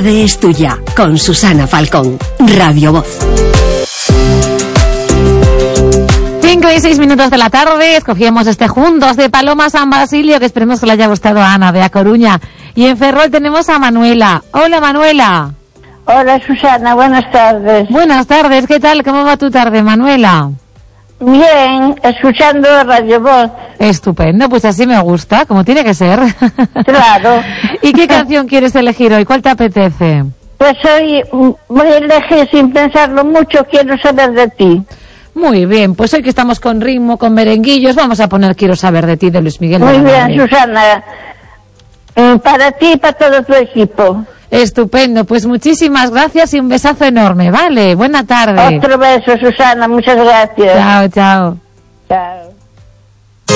tarde es tuya, con Susana Falcón, Radio Voz. 5:06 de la tarde, escogíamos Juntos de Paloma San Basilio, que esperemos que le haya gustado a Ana de A Coruña. Y en Ferrol tenemos a Manuela. Hola, Manuela. Hola, Susana, buenas tardes. Buenas tardes, ¿qué tal? ¿Cómo va tu tarde, Manuela? Bien, escuchando Radio Voz. Estupendo, pues así me gusta, como tiene que ser. Claro. ¿Y qué canción quieres elegir hoy? ¿Cuál te apetece? Pues hoy voy a elegir sin pensarlo mucho, Quiero saber de ti. Muy bien, pues hoy que estamos con ritmo, con merenguillos, vamos a poner Quiero saber de ti, de Luis Miguel. Muy bien, Susana. Para ti y para todo tu equipo. Estupendo, pues muchísimas gracias y un besazo enorme, ¿vale? Buena tarde. Otro beso, Susana, muchas gracias. Chao, chao. Chao.